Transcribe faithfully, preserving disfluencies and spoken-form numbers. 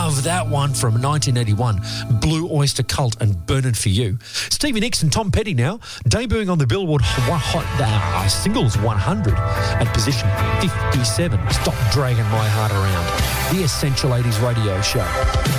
love that one from nineteen eighty-one. Blue Oyster Cult and Burnin' For You. Stevie Nicks and Tom Petty now, debuting on the Billboard Hot, Hot uh, Singles one hundred at position fifty-seven. Stop Dragging My Heart Around. The Essential eighties Radio Show.